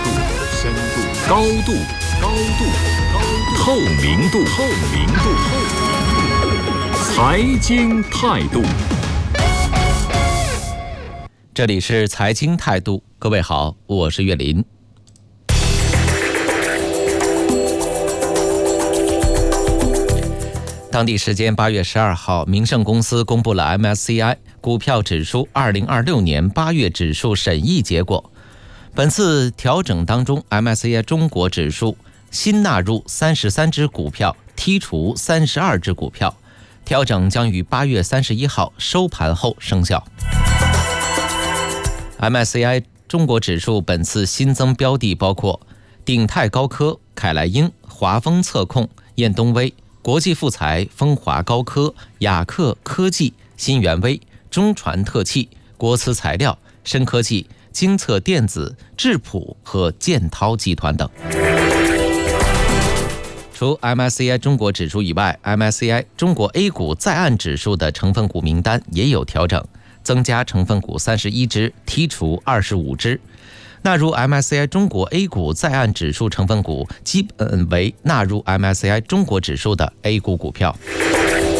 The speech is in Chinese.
深度、高度、透明度、财经态度。 这里是财经态度，各位好，我是岳林。当地时间8月12号，明晟公司公布了 MSCI 股票指数2026年8月指数审议结果。本次调整当中， MSCI 中国指数新纳入33只股票，剔除32只股票，调整将于8月31号收盘后生效。MSCI 中国指数本次新增标的包括鼎泰高科、凯莱英、华丰测控、燕东威、国际富材、风华高科、雅克科技、新源威、中传特气、国瓷材料、深科技、精测电子、智普和建涛集团等。除 MSCI 中国指数以外， MSCI 中国 A 股在岸指数的成分股名单也有调整，增加成分股31只，剔除25只。纳入 MSCI 中国 A 股在岸指数成分股基本为纳入 MSCI 中国指数的 A 股股票。